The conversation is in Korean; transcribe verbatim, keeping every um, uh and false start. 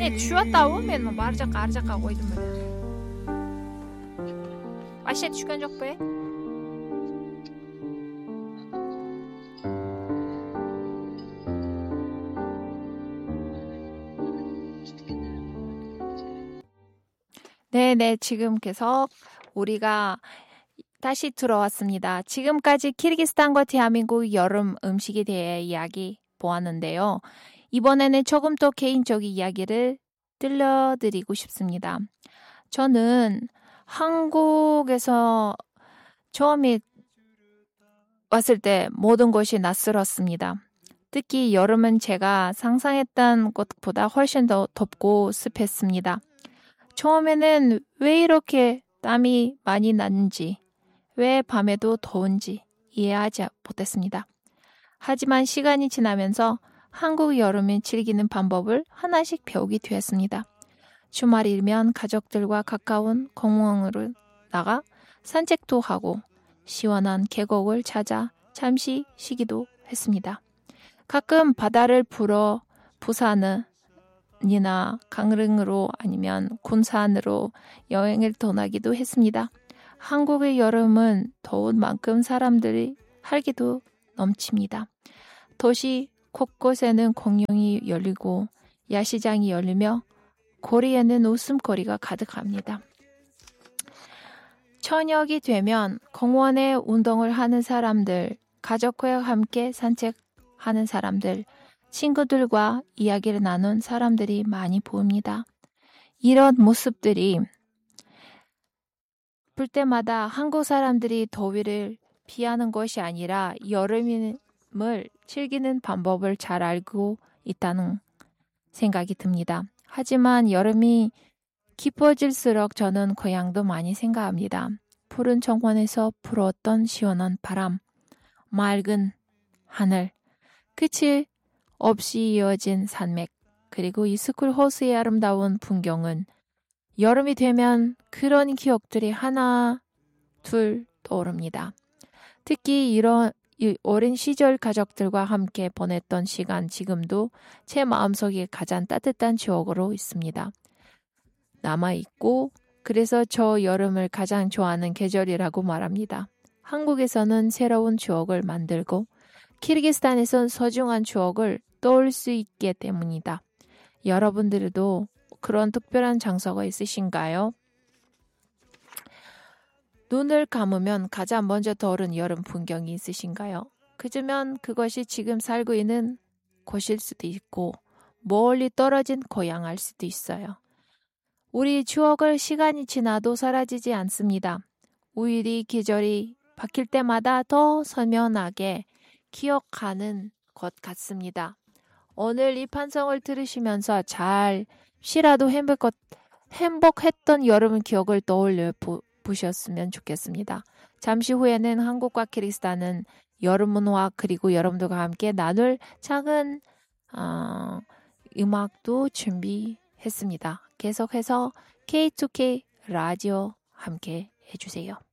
추웠다 오면 뭐 말짝 알짝하고 이러면 맛이 추간 적배 네네 지금 계속 우리가 다시 들어왔습니다. 지금까지 키르기스탄과 대한민국 여름 음식에 대해 이야기 보았는데요. 이번에는 조금 더 개인적인 이야기를 들려드리고 싶습니다. 저는 한국에서 처음에 왔을 때 모든 것이 낯설었습니다. 특히 여름은 제가 상상했던 것보다 훨씬 더 덥고 습했습니다. 처음에는 왜 이렇게 땀이 많이 나는지, 왜 밤에도 더운지 이해하지 못했습니다. 하지만 시간이 지나면서 한국 여름을 즐기는 방법을 하나씩 배우게 되었습니다. 주말이면 가족들과 가까운 공원으로 나가 산책도 하고 시원한 계곡을 찾아 잠시 쉬기도 했습니다. 가끔 바다를 보러 부산이나 강릉으로 아니면 군산으로 여행을 떠나기도 했습니다. 한국의 여름은 더운 만큼 사람들이 활기도 넘칩니다. 도시 곳곳에는 공연이 열리고 야시장이 열리며 거리에는 웃음거리가 가득합니다. 저녁이 되면 공원에 운동을 하는 사람들, 가족과 함께 산책하는 사람들, 친구들과 이야기를 나눈 사람들이 많이 보입니다. 이런 모습들이 볼 때마다 한국 사람들이 더위를 피하는 것이 아니라 여름을 즐기는 방법을 잘 알고 있다는 생각이 듭니다. 하지만 여름이 깊어질수록 저는 고향도 많이 생각합니다. 푸른 정원에서 불었던 시원한 바람, 맑은 하늘, 끝이 없이 이어진 산맥, 그리고 이 스쿨 호수의 아름다운 풍경은 여름이 되면 그런 기억들이 하나, 둘 떠오릅니다. 특히 이런 어린 시절 가족들과 함께 보냈던 시간 지금도 제 마음속에 가장 따뜻한 추억으로 있습니다. 남아있고 그래서 저 여름을 가장 좋아하는 계절이라고 말합니다. 한국에서는 새로운 추억을 만들고 키르기스탄에선 소중한 추억을 떠올 수 있기 때문이다. 여러분들도 그런 특별한 장소가 있으신가요? 눈을 감으면 가장 먼저 떠오른 여름 풍경이 있으신가요? 그저면 그것이 지금 살고 있는 곳일 수도 있고 멀리 떨어진 고향일 수도 있어요. 우리 추억을 시간이 지나도 사라지지 않습니다. 오히려 계절이 바뀔 때마다 더 선명하게 기억하는 것 같습니다. 오늘 이 판성을 들으시면서 잘 쉬라도 행복, 행복했던 여름 기억을 떠올려 보, 보셨으면 좋겠습니다. 잠시 후에는 한국과 키르기스탄은 여름 문화 그리고 여러분들과 함께 나눌 작은 어, 음악도 준비했습니다. 계속해서 케이 투 케이 라디오 함께 해주세요.